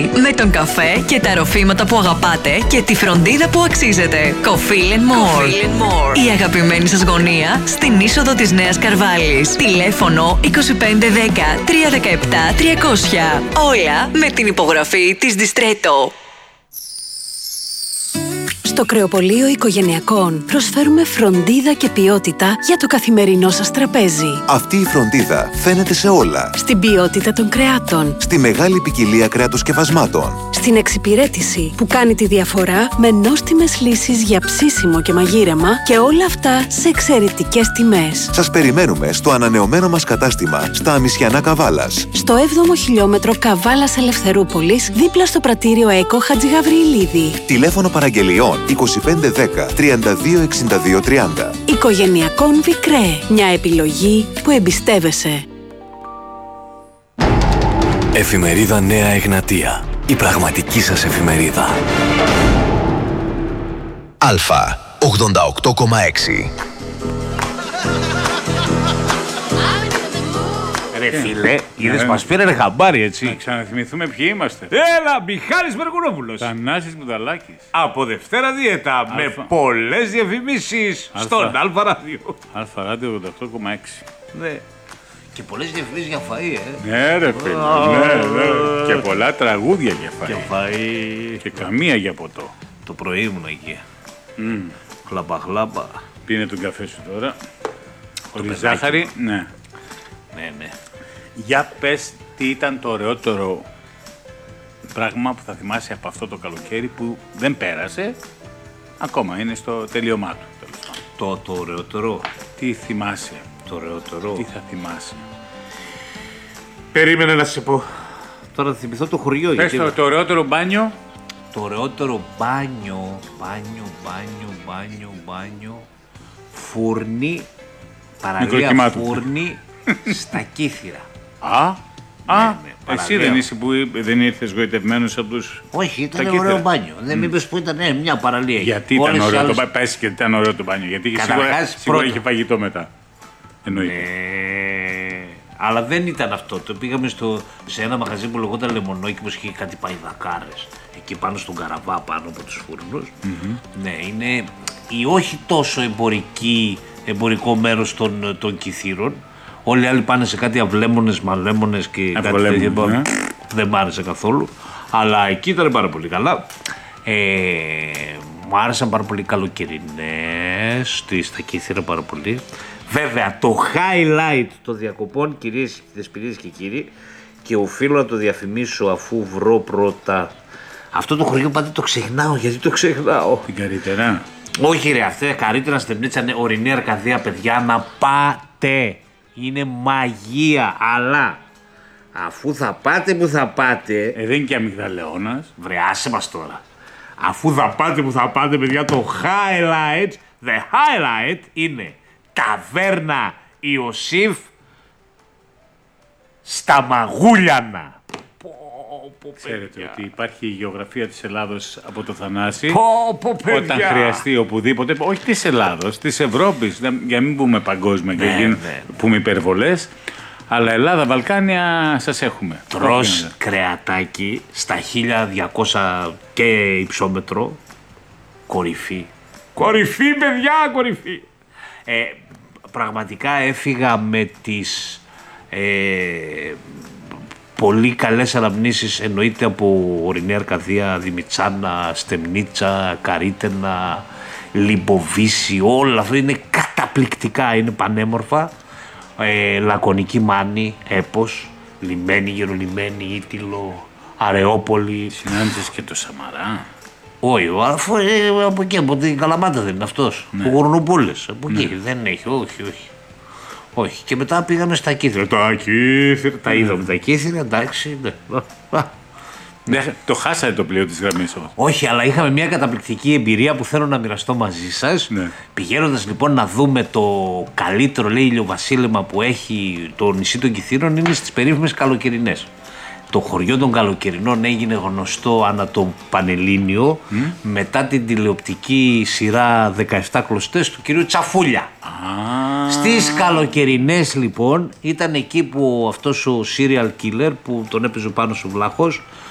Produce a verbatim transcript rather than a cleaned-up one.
πρωί με τον καφέ και τα ροφήματα που αγαπάτε και τη φροντίδα που αξίζετε. Κοφίλ εντ More. Η αγαπημένη σας γωνία στην είσοδο της Νέας Καρβάλης. Τηλέφωνο είκοσι πέντε δέκα τριακόσια δεκαεπτά τριακόσια. Όλα με την υπογραφή της Διστρέτο. Στο Κρεοπωλείο Οικογενειακών προσφέρουμε φροντίδα και ποιότητα για το καθημερινό σας τραπέζι. Αυτή η φροντίδα φαίνεται σε όλα. Στην ποιότητα των κρεάτων. Στη μεγάλη ποικιλία κρεατοσκευασμάτων. Στην εξυπηρέτηση που κάνει τη διαφορά με νόστιμες λύσεις για ψήσιμο και μαγείρεμα και όλα αυτά σε εξαιρετικές τιμές. Σας περιμένουμε στο ανανεωμένο μας κατάστημα στα Αμισιανά Καβάλας. Στο έβδομο χιλιόμετρο Καβάλας Ελευθερούπολης, δίπλα στο πρατήριο ΕΚΟ Χατζηγαβριηλίδη. Τηλέφωνο παραγγελιών είκοσι πέντε δέκα τριάντα δύο εξήντα δύο τριάντα. Οικογενειακών Βικρέ. Μια επιλογή που εμπιστεύεσαι. Εφημερίδα Νέα Εγνατία. Η πραγματική σας εφημερίδα. Αλφα ογδόντα οκτώ κόμμα έξι. Ρε φίλε, είδες μας πήρε χαμπάρι, έτσι. Να ξαναθυμηθούμε ποιοι είμαστε. Έλα, Μιχάλης Μεργουνόπουλος. Θανάσης Μουταλάκης. Από Δευτέρα Δίαιτα, με πολλές διαφημίσεις στον Αλφα Ράδιο. Αλφα Ράδιο ογδόντα οκτώ κόμμα έξι. Ναι. Και πολλές διαφημίσεις για φαΐ, ε. Ναι ρε φίλε, ναι, ναι. Και πολλά τραγούδια για φαΐ. Και φαΐ. Και καμία για ποτό. Το πρωί ήμουν εκεί. Mm. Χλαπα χλαπα. Πίνε τον καφέ σου τώρα. Χωρίς ζάχαρη, ναι. Ναι, ναι. Για πες τι ήταν το ωραιότερο πράγμα που θα θυμάσαι από αυτό το καλοκαίρι που δεν πέρασε. Ακόμα είναι στο τελείωμά του. Το, το ωραιότερο. Τι θυμάσαι. Το ωραιότερο. Τι θα θυμάσαι. Περίμενε να σε πω. Τώρα θα θυμηθώ το χωριό. Πες γιατί... το, το ωραιότερο μπάνιο. Το ωραιότερο μπάνιο. Μπάνιο, μπάνιο, μπάνιο, μπάνιο. Φούρνη. Παραλία φούρνη στα Κύθυρα. Α, α, ναι, ναι, εσύ δεν είσαι που δεν ήρθες γοητευμένος από τους... Όχι, ήταν ωραίο Κύθυρα. Μπάνιο. Mm. Δεν είπες που ήταν, ναι, μια παραλία. Γιατί ήταν ωραίο άλλες... το μπάνιο, πες και ήταν ωραίο το μπάνιο, γιατί σίγουρα, σίγουρα είχε φαγητό μετά. Εννοείται. Ναι, αλλά δεν ήταν αυτό. Το πήγαμε στο, σε ένα μαγαζί που λεγόταν Λεμονόκι, που είχε κάτι παϊδακάρες. Εκεί πάνω στον καραβά, πάνω από τους φούρνους. Mm-hmm. Ναι, είναι η όχι τόσο εμπορική, εμπορικό μέρος των, των Κυθύρων. Όλοι οι άλλοι πάνε σε κάτι αυλέμονες, μαλέμονες και κάτι τέτοιο. Ναι. Δεν μ' άρεσε καθόλου. Αλλά εκεί ήταν πάρα πολύ καλά. Ε, μου άρεσαν πάρα πολύ καλοκαιρινές, στα Κύθυρα πάρα πολύ. Βέβαια, το highlight των διακοπών, κυρίες και κύριοι, και οφείλω να το διαφημίσω αφού βρω πρώτα. Αυτό το χωριό πάντα το ξεχνάω. Γιατί το ξεχνάω. Την Καρύτερα. Όχι ρε, αυτή Καρύτερα, Στεμπνίτσα, είναι ορεινή Αρκαδία, παιδιά, να πάτε. Είναι μαγεία, αλλά αφού θα πάτε που θα πάτε... Ε, δεν είναι και αμυγδαλεώνας. Βρε, άσε μας τώρα. Αφού θα πάτε που θα πάτε, παιδιά, το highlight, the highlight είναι ταβέρνα Ιωσήφ στα Μαγούλιανα. Ξέρετε ότι υπάρχει η γεωγραφία της Ελλάδος από το Θανάση. Πω, πω, παιδιά. Όταν χρειαστεί οπουδήποτε, όχι της Ελλάδος, της Ευρώπης, για μην πούμε παγκόσμια και ναι, ναι. πούμε υπερβολές, αλλά Ελλάδα, Βαλκάνια σας έχουμε. Τρως κρεατάκι στα χίλια διακόσια και υψόμετρο, κορυφή. Κορυφή, παιδιά, κορυφή. Ε, πραγματικά έφυγα με τις... Ε, πολύ καλές αναμνήσεις, εννοείται από ορεινή Αρκαδία, Δημητσάνα, Στεμνίτσα, Καρίτενα, Λιμποβίση, όλα αυτά είναι καταπληκτικά, είναι πανέμορφα. Ε, Λακωνική Μάνη, Έπος, Λιμένη, Γερολιμένη, Ήτυλο, Αρεόπολη. Συνάντησες και το Σαμαρά. Όχι, αφού ε, από εκεί, από την Καλαμάτα δεν είναι αυτός, ναι. Ο Γουρνουπούλες, από εκεί, ναι. Δεν έχει, όχι, όχι. Όχι. Και μετά πήγαμε στα Κύθυρα. Τα Κύθυρα. Τα είδαμε τα Κύθυρα, εντάξει. Ναι. Ναι, το χάσατε το πλοίο της γραμμής όμως. Όχι, αλλά είχαμε μια καταπληκτική εμπειρία που θέλω να μοιραστώ μαζί σας. Ναι. Πηγαίνοντας λοιπόν να δούμε το καλύτερο, λέει, ηλιοβασίλεμα που έχει το νησί των Κυθύρων, είναι στις περίφημες καλοκαιρινές. Το χωριό των καλοκαιρινών έγινε γνωστό ανά το Πανελλήνιο mm. μετά την τηλεοπτική σειρά δεκαεπτά κλωστές του κυρίου Τσαφούλια. Ah. Στις καλοκαιρινές λοιπόν ήταν εκεί που αυτός ο serial killer που τον έπαιζε πάνω ο Βλάχος